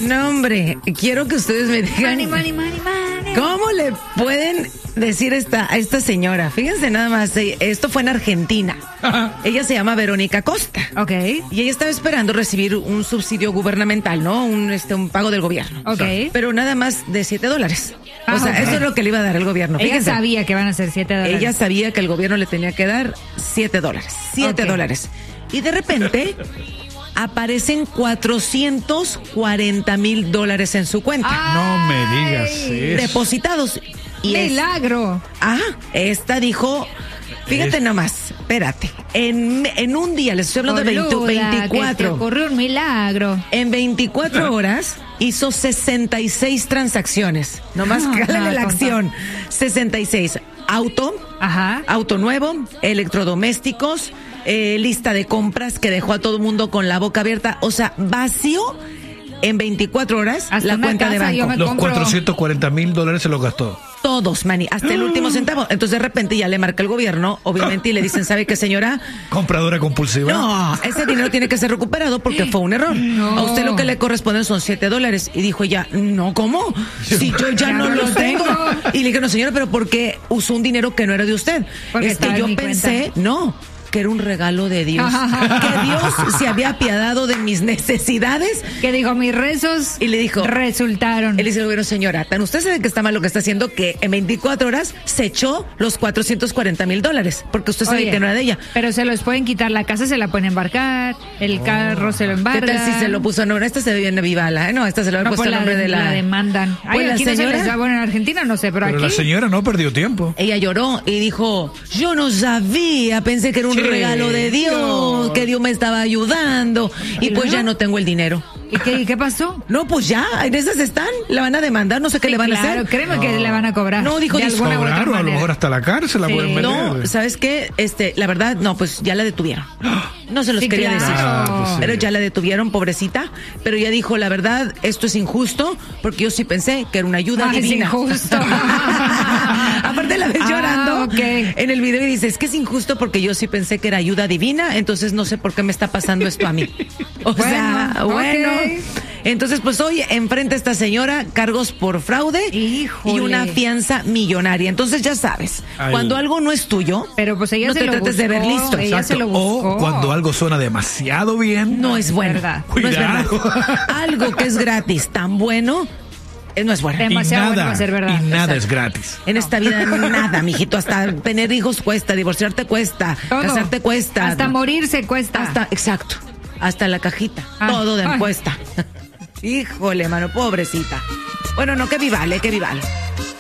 No, hombre, quiero que ustedes me digan. Money. ¿Cómo le pueden decir a esta señora? Fíjense nada más, esto fue en Argentina. Ella se llama Verónica Costa. Ok. Y ella estaba esperando recibir un subsidio gubernamental, ¿no? Un pago del gobierno. Ok. Pero nada más de $7. O sea, eso es lo que le iba a dar el gobierno. Ella Fíjense. sabía que van a ser $7. Ella sabía que el gobierno le tenía que dar $7. $7. Y de repente aparecen $440,000 en su cuenta. No me digas eso. Depositados. Y ¡Milagro! Esta dijo, fíjate nomás, espérate, en un día, les estoy hablando de 24. Que te ocurrió un milagro. En 24 horas hizo 66 transacciones. Nomás cálale la acción. 66. Auto nuevo, electrodomésticos, lista de compras que dejó a todo el mundo con la boca abierta. O sea, vació en 24 horas hasta la cuenta de banco. Los $440,000 se los gastó. Todos, Manny, hasta el último centavo. Entonces de repente ya le marca el gobierno, obviamente, y le dicen, ¿sabe qué, señora? Compradora compulsiva. No, ese dinero tiene que ser recuperado porque fue un error. No. A usted lo que le corresponde son $7. Y dijo ella, no, ¿cómo? Si yo ya no los tengo. Y le dije, no, señora, pero ¿por qué usó un dinero que no era de usted? Porque yo pensé, que era un regalo de Dios. Que Dios se había apiadado de mis necesidades. Que dijo, mis rezos y le dijo, resultaron. Él dice, bueno, señora, tan usted sabe que está mal lo que está haciendo, que en 24 horas se echó los $440,000, porque usted sabe que no era de ella. Pero se los pueden quitar, la casa se la pueden embarcar, el carro se lo embarcan. ¿Qué tal si se lo puso? No, esta se ve en Vivala, No, esta se lo había puesto el nombre de la demandan. Pues aquí la señora, no se les da, bueno, en Argentina no sé, pero aquí. La señora no perdió tiempo. Ella lloró y dijo, yo no sabía, pensé que era un regalo de Dios, que Dios me estaba ayudando, y pues ya no tengo el dinero. ¿Y qué pasó? No, pues ya, en esas están, la van a demandar, no sé qué le van a hacer. Créeme que le van a cobrar. No, dijo, a lo mejor hasta la cárcel la pueden meter. No, ¿sabes qué? La verdad, no, pues ya la detuvieron. No se los quería decir. Pues sí. Pero ya la detuvieron, pobrecita. Pero ella dijo, la verdad, esto es injusto, porque yo sí pensé que era una ayuda divina. Es injusto. Aparte la ves llorando okay. en el video y dice, es que es injusto porque yo sí pensé que era ayuda divina, entonces no sé por qué me está pasando esto a mí. Bueno. Okay. Entonces, pues hoy enfrenta esta señora cargos por fraude. Híjole. Y una fianza millonaria. Entonces ya sabes, cuando algo no es tuyo, pero pues ella no se te lo trates de ver listo. Ella se lo buscó. O cuando algo suena demasiado bien, no es bueno. No es verdad. Algo que es gratis, tan bueno, no es bueno. Demasiado bueno va a ser verdad. Y nada es gratis. En esta vida nada, mijito. Hasta tener hijos cuesta, divorciarte cuesta, todo. Casarte cuesta. Hasta morirse cuesta. Exacto. Hasta la cajita. Todo cuesta. Híjole, mano, pobrecita. Bueno, no, que vivale.